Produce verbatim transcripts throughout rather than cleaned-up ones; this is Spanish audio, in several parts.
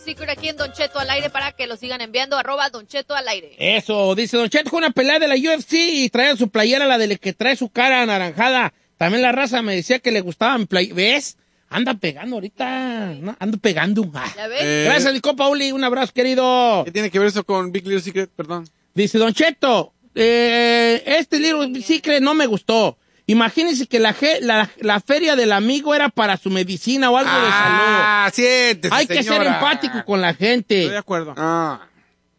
Secret aquí en Don Cheto al aire para que lo sigan enviando, arroba Don Cheto al aire. Eso, dice Don Cheto, fue una pelea de la U F C y trae su playera, la de que trae su cara anaranjada. También la raza me decía que le gustaban play... ¿Ves? Anda pegando ahorita, ¿no? Ando pegando. Ah. ¿Ya ves? Eh, Gracias, mi compa Uli, un abrazo, querido. ¿Qué tiene que ver eso con Big Little Secret? Perdón. Dice Don Cheto, eh, este Little Secret no me gustó. Imagínense que la, ge- la, la feria del amigo era para su medicina o algo de salud. Ah, siéntese, Hay que ser señora. empático con la gente. Estoy de acuerdo. Ah,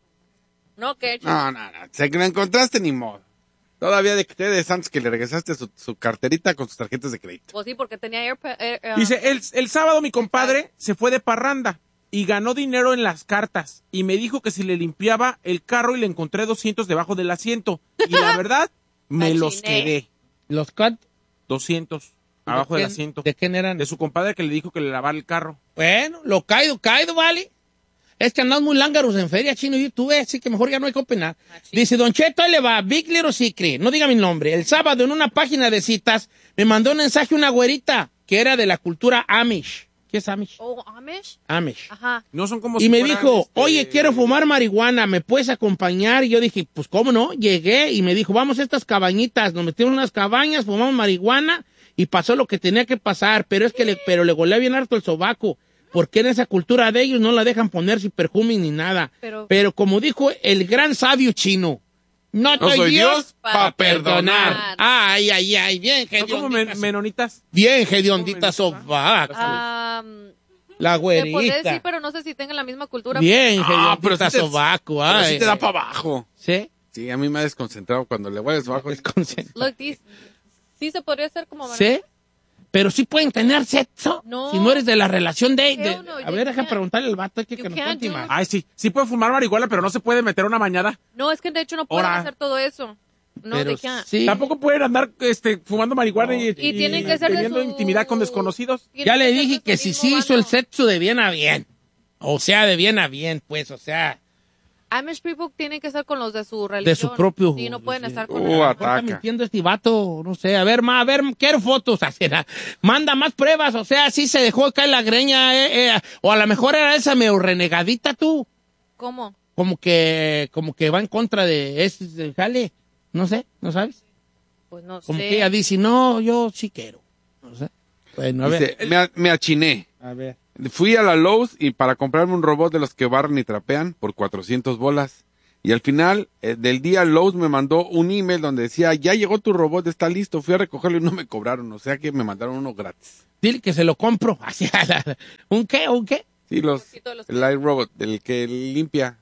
No, que no, no, no. Se la encontraste ni modo. Todavía de que te des antes que le regresaste su, su carterita con sus tarjetas de crédito. Pues sí, porque tenía Air... Air- Air- Dice, el, el sábado mi compadre se fue de parranda y ganó dinero en las cartas. Y me dijo que si le limpiaba el carro y le encontré doscientos debajo del asiento. Y la verdad, me los Machiné. quedé. ¿Los cut? doscientos abajo ¿De del quién- asiento. ¿De quién eran? De su compadre que le dijo que le lavara el carro. Bueno, lo caído, caído, vale. Es que andamos muy lángaros en feria, chino, y tú ves, así que mejor ya no hay que opinar. Dice, Don Cheto, ahí le va, Big Little Secret, no diga mi nombre. El sábado en una página de citas me mandó un mensaje una güerita que era de la cultura Amish. ¿Qué es Amish? Oh, Amish. Amish. Ajá. No son como Y si me fueran, dijo, este, oye, quiero fumar marihuana, ¿me puedes acompañar? Y yo dije, pues, ¿cómo no? Llegué y me dijo, vamos a estas cabañitas. Nos metimos en unas cabañas, fumamos marihuana y pasó lo que tenía que pasar. Pero es que le, pero le golea bien harto el sobaco. Porque en esa cultura de ellos no la dejan ponerse perfume ni nada. Pero- Pero como dijo el gran sabio chino, no, No soy Dios pa' perdonar. Ay, ay, ay, bien, Son como hediondita. men- menonitas. Bien, hediondita ¿Cómo sobaco. Ah, La te podría güerita. decir, pero no sé si tengan la misma cultura. Bien, Ah, pero hediondita sí te- sobaco. Pero Ay, sí te da para abajo. ¿Sí? Sí, a mí me ha desconcentrado cuando le hueles abajo. Look, these- sí se podría hacer como... ¿Sí? Pero sí pueden tener sexo. No. Si no eres de la relación de... de- Hell no, a you ver, deja can't. preguntarle al vato que, You que nos can't cuente do más. it. Ay, sí. Sí puede fumar marihuana, pero no se puede meter una bañada. No, es que de hecho no pueden Ahora. hacer todo eso. No, Pero de qué. sí. Tampoco pueden andar este, fumando marihuana y, Y tienen que ser de teniendo su- intimidad con desconocidos. Tienen Ya le ser de dije su que si mismo sí hizo el bando. sexo de bien a bien. O sea, de bien a bien, pues, o sea, Amish people tienen que estar con los de su religión. de su propio... Sí, no pueden sí. estar con... Uh, el- Está ataca. mintiendo este vato, no sé, a ver, ma, a ver, quiero fotos, así era. Manda más pruebas, o sea, sí se dejó caer la greña, eh, eh, o a lo mejor era esa medio renegadita tú, ¿Cómo? como que, como que va en contra de ese de jale, no sé, ¿no sabes? Pues no Como sé. que ella dice, no, yo sí quiero, no sé. Bueno, a ver. Dice, me, a- me achiné. A ver. Fui a la Lowe's y para comprarme un robot de los que barren y trapean por cuatrocientos bolas. Y al final eh, del día Lowe's me mandó un email donde decía, ya llegó tu robot, está listo. Fui a recogerlo y no me cobraron. O sea que me mandaron uno gratis. Dile que se lo compro. Así, a la- ¿Un qué? ¿Un qué? Sí, los, poquito de los- el iRobot, el que limpia.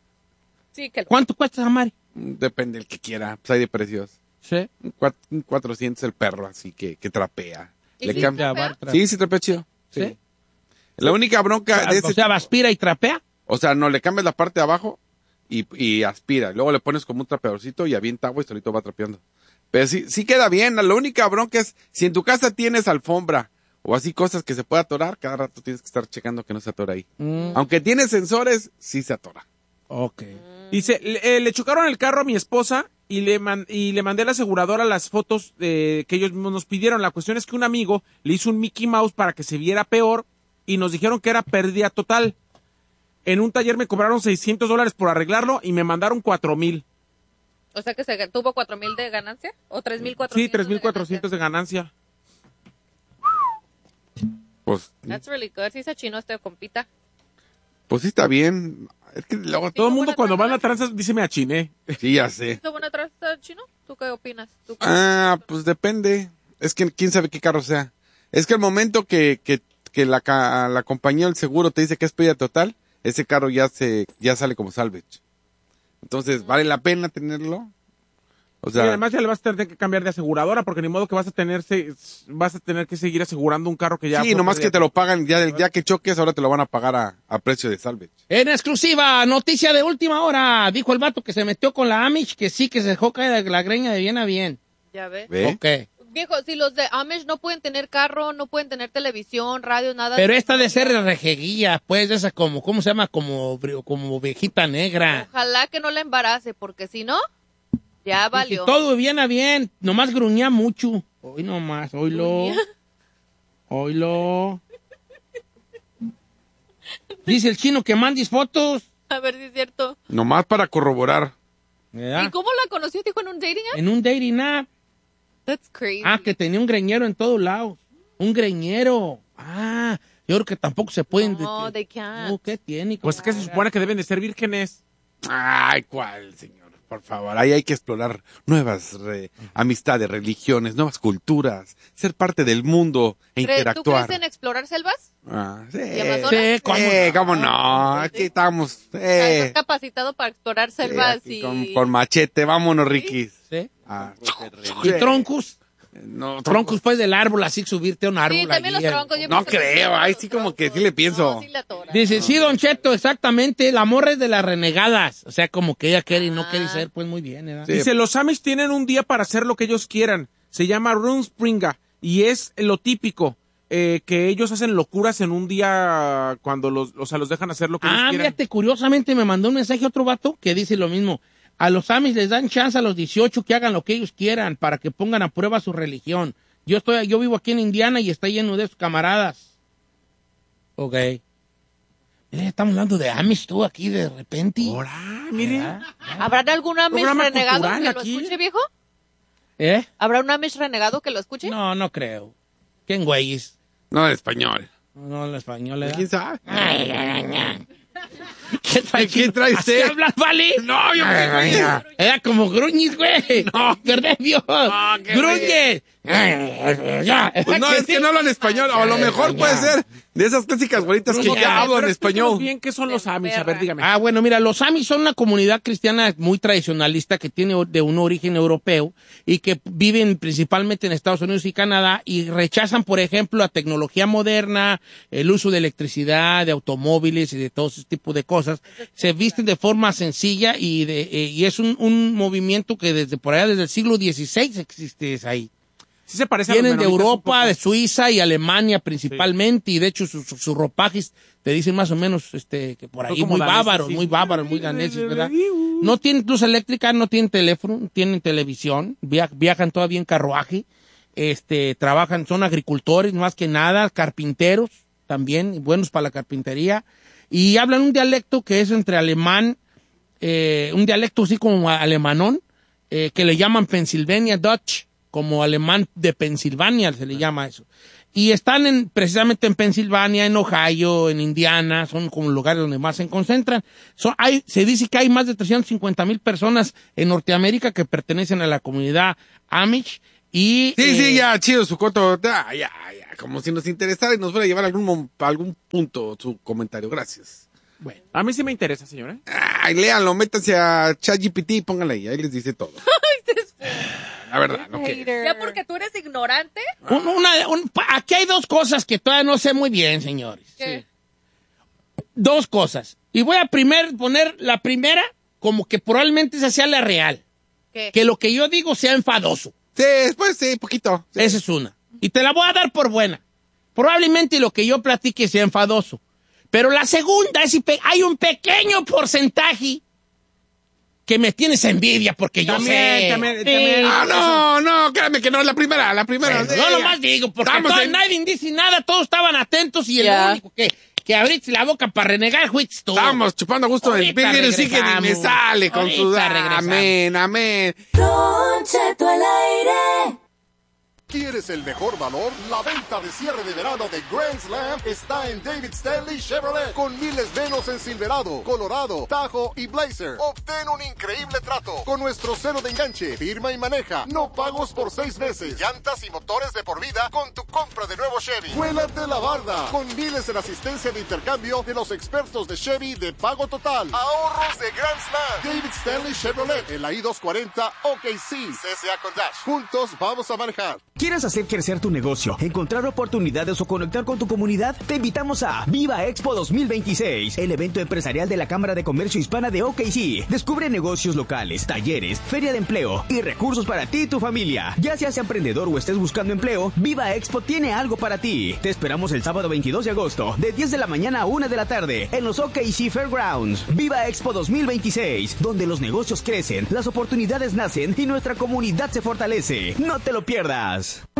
Sí, que... ¿Cuánto cuesta, Amari? Mm, Depende del que quiera. Pues hay de precios. Sí. Un cua- un cuatrocientos el perro, así que, que trapea. ¿Y Le sí cam- trapea? Sí, sí trapea chido. ¿Sí? La única bronca de O ese... sea, aspira y trapea. O sea, no, le cambias la parte de abajo y, y aspira. Luego le pones como un trapeadorcito y avienta agua y solito va trapeando. Pero sí, sí queda bien. La única bronca es, si en tu casa tienes alfombra o así cosas que se pueda atorar, cada rato tienes que estar checando que no se atore ahí. Mm, Aunque tiene sensores, sí se atora. ok. Dice, le, eh, le chocaron el carro a mi esposa y le, man- y le mandé a la aseguradora las fotos eh, que ellos mismos nos pidieron. La cuestión es que un amigo le hizo un Mickey Mouse para que se viera peor y nos dijeron que era pérdida total. En un taller me cobraron seiscientos dólares por arreglarlo y me mandaron cuatro mil. O sea que se tuvo cuatro mil de ganancia o tres mil Sí, cuatrocientos. tres mil cuatrocientos de ganancia. Pues, That's really good. Sí se chino este compita. pues sí está bien. Es que luego Todo el ¿Hizo mundo buena cuando va a la tranza? tranza dice me achiné. sí, ya sé. ¿Hizo buena traza chino? ¿Tú qué opinas? ¿Tú qué- Ah, pues depende. Es que quién sabe qué carro sea. Es que el momento que, que, que la, ca- la compañía o el seguro te dice que es pérdida total, ese carro ya se, ya sale como salvage. Entonces, ¿vale la pena tenerlo? O Y sea, además ya le vas a tener que cambiar de aseguradora porque ni modo que vas a tener se- vas a tener que seguir asegurando un carro que ya sí, fue nomás que pérdida. te lo pagan, ya, ya que choques, ahora te lo van a pagar a, a precio de salvage. En exclusiva, noticia de última hora. Dijo el vato que se metió con la Amish que sí, que se dejó caer la greña de bien a bien. Ya ve. ¿Ve? Ok. Viejo, si los de Amish no pueden tener carro, no pueden tener televisión, radio, nada. Pero esta de ser rejeguilla, pues, esa como, ¿cómo se llama? Como, como ovejita negra. Ojalá que no la embarace, porque si no, ya Y valió. todo bien a bien, nomás gruñía mucho. Hoy nomás, oílo. Gruñía. Oílo. Dice el chino que mandes fotos. A ver si es cierto. Nomás para corroborar. ¿Verdad? ¿Y cómo la conoció? Dijo en un dating app. En un dating app. That's crazy. Ah, que tenía un greñero en todos lados. Un greñero. Ah, yo creo que tampoco se pueden... No, de- they can't. No, ¿qué tiene? Pues que se supone que deben de ser vírgenes. Ay, ¿cuál, señor? Por favor, ahí hay que explorar nuevas re- amistades, religiones, nuevas culturas, ser parte del mundo e ¿Cre- ¿Tú interactuar. crees en explorar selvas? Ah, sí, ¿Y Amazonas? Sí, ¿cómo Eh, no? cómo no, aquí estamos. Eh, ¿Estás capacitado para explorar sí, selvas aquí y... con, con machete, vámonos, Ricky. ¿Sí? Ah, ¿Y troncos? no, Troncos, pues, del árbol, así subirte a un árbol. Sí, también allí, los troncos. yo No pienso que creo, sí, ahí los sí como que troncos. sí le pienso. No, sí le atoran. Dice, sí, Don Cheto, exactamente, la morra es de las renegadas. O sea, como que ella quiere y no Ah. quiere ser, pues muy bien, ¿verdad? Sí. Dice, los Amish tienen un día para hacer lo que ellos quieran. Se llama Runspringa y es lo típico, eh, que ellos hacen locuras en un día cuando los, o sea, los dejan hacer lo que ellos Ah, quieran. fíjate, curiosamente me mandó un mensaje otro vato que dice lo mismo. A los Amis les dan chance a los dieciocho que hagan lo que ellos quieran para que pongan a prueba su religión. Yo estoy, yo vivo aquí en Indiana y está lleno de sus camaradas. Ok. Mira, estamos hablando de Amish tú aquí de repente. Ahora, mire. ¿Verdad? ¿Habrá algún Amish Programa renegado cultural que lo aquí. escuche, viejo? ¿Eh? ¿Habrá un Amish renegado que lo escuche? No, no creo. ¿Quién güeyes? No, en español. No, el español, ¿verdad? ¿Quién sabe? ¿Qué trae, ¿Qué trae ¿Así usted? hablas, vale? No, yo qué güey. Era como gruñis, güey. No. ¿Verdad, Dios? qué Gruñes. Pues no, es que no hablan español, o a lo mejor puede ser de esas clásicas güeritas que No, ya hablan Pero explíquenos español. bien qué son los Amish, a ver, dígame. Ah, bueno, mira, los Amis son una comunidad cristiana muy tradicionalista que tiene de un origen europeo y que viven principalmente en Estados Unidos y Canadá y rechazan, por ejemplo, la tecnología moderna, el uso de electricidad, de automóviles y de todo ese tipo de cosas. Se visten de forma sencilla y, de, eh, y es un, un movimiento que desde por allá, desde el siglo dieciséis existe ahí. Sí se parece a los Vienen de menonitas un Europa, poco. de Suiza y Alemania principalmente, y de hecho sus, sus, sus ropajes te dicen más o menos este que por Son ahí como muy daneses, bárbaros, sí. muy bárbaros, muy daneses, ¿verdad? No tienen luz eléctrica, no tienen teléfono, tienen televisión, via- viajan todavía en carruaje, este, trabajan, son agricultores más que nada, carpinteros también, buenos para la carpintería, y hablan un dialecto que es entre alemán, eh, un dialecto así como alemanón, eh, que le llaman Pennsylvania Dutch, como alemán de Pensilvania se le llama eso. Y están en, precisamente en Pensilvania, en Ohio, en Indiana, son como lugares donde más se concentran. Son, hay, se dice que hay más de trescientas cincuenta mil personas en Norteamérica que pertenecen a la comunidad Amish. Y, Sí, eh, sí, ya, chido, su coto. Ya, ya, ya, como si nos interesara y nos fuera a llevar a algún, mom- a algún punto su comentario. Gracias. Bueno, A mí sí me interesa, señora. Ay, léanlo, métanse a ChatGPT y pónganle ahí, ahí les dice todo. La verdad, no que... Ya porque tú eres ignorante. un- una- un- pa- aquí hay dos cosas que todavía no sé muy bien, señores. ¿Qué? Dos cosas. Y voy a primer poner la primera como que probablemente esa sea la real. ¿Qué? Que lo que yo digo sea enfadoso. Sí, después sí, poquito. Sí. Esa es una. Y te la voy a dar por buena. Probablemente lo que yo platique sea enfadoso. Pero la segunda es si pe- hay un pequeño porcentaje que me tienes envidia porque yo También, sé. también, Sí. también. Ah, no, no, créame que no es la primera, la primera. Bueno, sí, no ya. nomás digo, porque Estamos todo- en- nadie dice nada, todos estaban atentos y el Ya. único que, que abriste la boca para renegar fuiste tú. Estamos chupando a gusto del Ahorita Big Little sí que ni me regresamos. sale con su... Ahorita regresamos. Amén, amén. Don Cheto al aire. ¿Quieres el mejor valor? La venta de cierre de verano de Grand Slam está en David Stanley Chevrolet, con miles menos en Silverado, Colorado, Tahoe y Blazer. Obtén un increíble trato con nuestro cero de enganche, firma y maneja, no pagos por seis meses, llantas y motores de por vida con tu compra de nuevo Chevy. Vuélate la barda con miles en asistencia de intercambio de los expertos de Chevy de pago total. Ahorros de Grand Slam. David Stanley Chevrolet en la I doscientos cuarenta O K C, C S A con Dash. Juntos vamos a manejar. ¿Quieres hacer crecer tu negocio, encontrar oportunidades o conectar con tu comunidad? Te invitamos a Viva Expo dos mil veintiséis, el evento empresarial de la Cámara de Comercio Hispana de O K C. Descubre negocios locales, talleres, feria de empleo y recursos para ti y tu familia. Ya seas emprendedor o estés buscando empleo, Viva Expo tiene algo para ti. Te esperamos el sábado veintidós de agosto, de diez de la mañana a una de la tarde, en los O K C Fairgrounds. Viva Expo dos mil veintiséis, donde los negocios crecen, las oportunidades nacen y nuestra comunidad se fortalece. No te lo pierdas.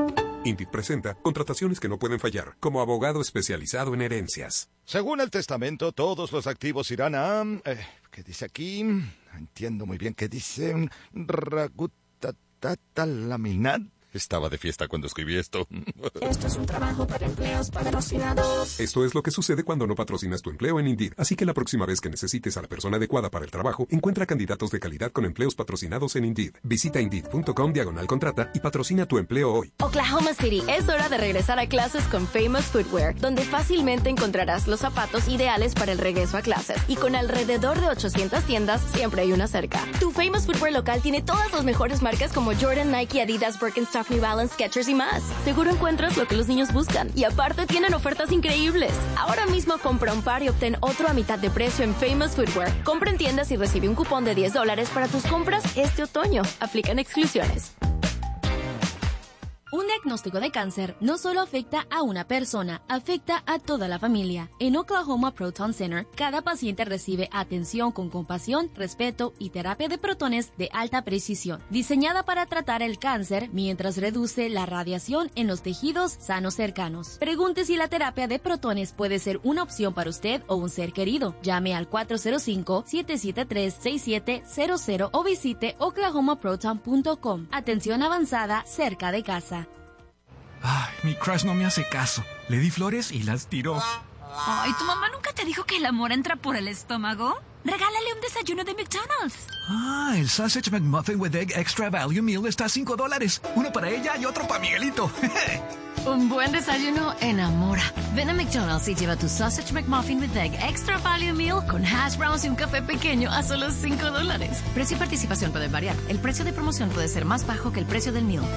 Indeed presenta contrataciones que no pueden fallar, como abogado especializado en herencias. Según el testamento, todos los activos irán a... Eh, ¿Qué dice aquí? No entiendo muy bien qué dice. Ragutatatalaminat. Estaba de fiesta cuando escribí esto. Esto es un trabajo para empleos patrocinados. Esto es lo que sucede cuando no patrocinas tu empleo en Indeed. Así que la próxima vez que necesites a la persona adecuada para el trabajo, encuentra candidatos de calidad con empleos patrocinados en Indeed. Visita Indeed.com diagonal contrata y patrocina tu empleo hoy. Oklahoma City, es hora de regresar a clases con Famous Footwear, donde fácilmente encontrarás los zapatos ideales para el regreso a clases. Y con alrededor de ochocientas tiendas, siempre hay una cerca. Tu Famous Footwear local tiene todas las mejores marcas como Jordan, Nike, Adidas, Birkenstock, New Balance, Skechers y más. Seguro encuentras lo que los niños buscan. Y aparte tienen ofertas increíbles. Ahora mismo compra un par y obtén otro a mitad de precio en Famous Footwear. Compra en tiendas y recibe un cupón de diez dólares para tus compras este otoño. Aplican exclusiones. Un diagnóstico de cáncer no solo afecta a una persona, afecta a toda la familia. En Oklahoma Proton Center, cada paciente recibe atención con compasión, respeto y terapia de protones de alta precisión, diseñada para tratar el cáncer mientras reduce la radiación en los tejidos sanos cercanos. Pregunte si la terapia de protones puede ser una opción para usted o un ser querido. Llame al cuatro cero cinco, siete siete tres, seis siete cero cero o visite oklahoma proton punto com. Atención avanzada cerca de casa. Ay, mi crush no me hace caso. Le di flores y las tiró. Ay, ¿tu mamá nunca te dijo que el amor entra por el estómago? Regálale un desayuno de McDonald's. Ah, el Sausage McMuffin with Egg Extra Value Meal está a cinco dólares. Uno para ella y otro para Miguelito. Un buen desayuno enamora. Ven a McDonald's y lleva tu Sausage McMuffin with Egg Extra Value Meal con hash browns y un café pequeño a solo cinco dólares. Precio y participación pueden variar. El precio de promoción puede ser más bajo que el precio del meal.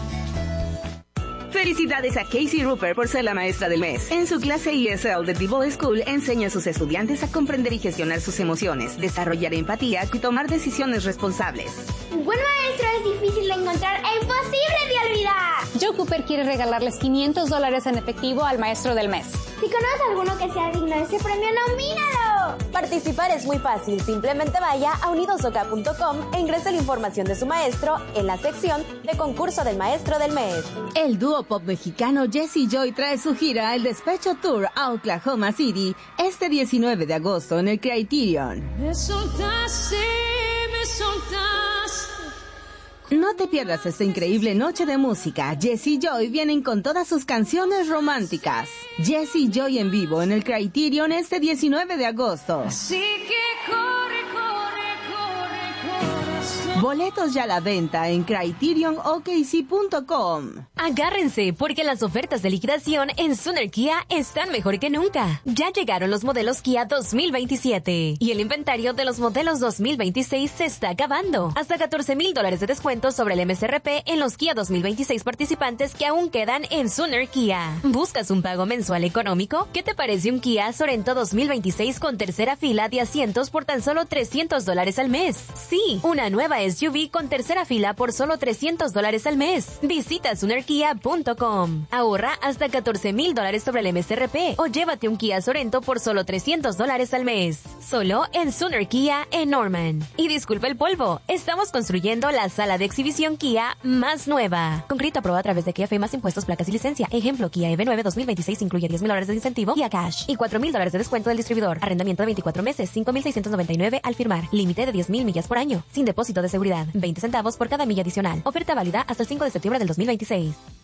Felicidades a Casey Rupert por ser la maestra del mes. En su clase E S L de D-Ball School enseña a sus estudiantes a comprender y gestionar sus emociones, desarrollar empatía y tomar decisiones responsables. Un buen maestro es difícil de encontrar e imposible de olvidar. Joe Cooper quiere regalarles quinientos dólares en efectivo al maestro del mes. Si conoces a alguno que sea digno de ese premio, nomínalo. Participar es muy fácil. Simplemente vaya a unidos o k punto com e ingrese la información de su maestro en la sección de concurso del maestro del mes. El dúo pop mexicano Jesse Joy trae su gira El Despecho Tour a Oklahoma City este diecinueve de agosto en el Criterion. Me soltaste, me soltaste. No te pierdas esta increíble noche de música. Jesse y Joy vienen con todas sus canciones románticas. Jesse y Joy en vivo en el Criterion este diecinueve de agosto. Así que corre, corre, corre, corazón. Boletos ya a la venta en criterion o k c punto com. Agárrense, porque las ofertas de liquidación en Sooner Kia están mejor que nunca. Ya llegaron los modelos Kia dos mil veintisiete y el inventario de los modelos dos mil veintiséis se está acabando. Hasta catorce mil dólares de descuento sobre el M S R P en los Kia dos mil veintiséis participantes que aún quedan en Sooner Kia. ¿Buscas un pago mensual económico? ¿Qué te parece un Kia Sorento dos mil veintiséis con tercera fila de asientos por tan solo trescientos dólares al mes? Sí, una nueva S U V con tercera fila por solo trescientos dólares al mes. Visita Sooner Kia punto com. Ahorra hasta catorce mil dólares sobre el M S R P o llévate un Kia Sorento por solo trescientos dólares al mes. Solo en Sooner Kia en Norman. Y disculpa el polvo, estamos construyendo la sala de exhibición Kia más nueva. Con crédito aprobado a través de Kia F más impuestos, placas y licencia. Ejemplo, Kia E V nueve dos mil veintiséis incluye diez mil dólares de incentivo y a cash y cuatro mil dólares de descuento del distribuidor. Arrendamiento de veinticuatro meses, cinco mil seiscientos noventa y nueve al firmar. Límite de diez mil millas por año. Sin depósito de seguridad. veinte centavos por cada milla adicional. Oferta válida hasta el cinco de septiembre del dos mil veintiséis.